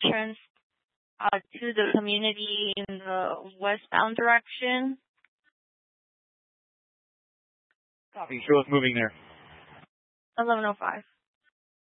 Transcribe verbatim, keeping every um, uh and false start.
entrance uh, to the community in the westbound direction. Copy. Show us moving there. eleven oh five.